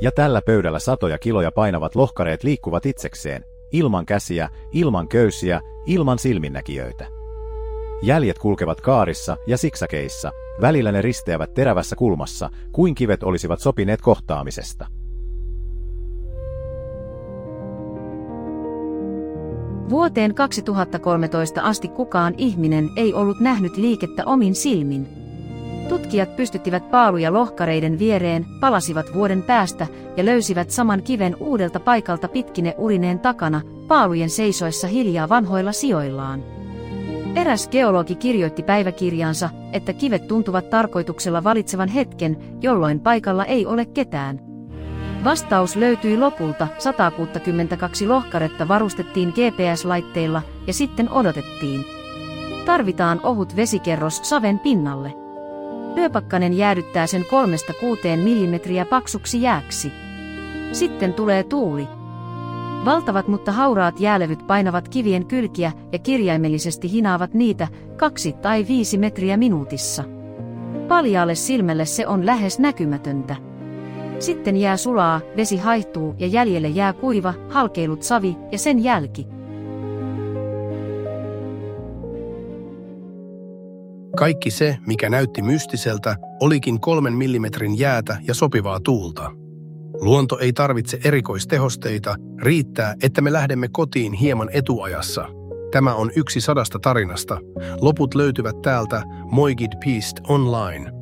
Ja tällä pöydällä satoja kiloja painavat lohkareet liikkuvat itsekseen, ilman käsiä, ilman köysiä, ilman silminnäkijöitä. Jäljet kulkevat kaarissa ja siksakeissa, välillä ne risteävät terävässä kulmassa, kuin kivet olisivat sopineet kohtaamisesta. Vuoteen 2013 asti kukaan ihminen ei ollut nähnyt liikettä omin silmin. Tutkijat pystyttivät paaluja lohkareiden viereen, palasivat vuoden päästä ja löysivät saman kiven uudelta paikalta pitkine urineen takana, paalujen seisoessa hiljaa vanhoilla sijoillaan. Eräs geologi kirjoitti päiväkirjaansa, että kivet tuntuvat tarkoituksella valitsevan hetken, jolloin paikalla ei ole ketään. Vastaus löytyi lopulta, 162 lohkaretta varustettiin GPS-laitteilla ja sitten odotettiin. Tarvitaan ohut vesikerros saven pinnalle. Yöpakkanen jäädyttää sen 3–6 millimetriä paksuksi jääksi. Sitten tulee tuuli. Valtavat mutta hauraat jäälevyt painavat kivien kylkiä ja kirjaimellisesti hinaavat niitä 2 tai 5 metriä minuutissa. Paljaalle silmälle se on lähes näkymätöntä. Sitten jää sulaa, vesi haihtuu ja jäljelle jää kuiva, halkeillut savi ja sen jälki. Kaikki se, mikä näytti mystiseltä, olikin 3 millimetrin jäätä ja sopivaa tuulta. Luonto ei tarvitse erikoistehosteita, riittää, että me lähdemme kotiin hieman etuajassa. Tämä on yksi 100 tarinasta. Loput löytyvät täältä Moigid Peast Online.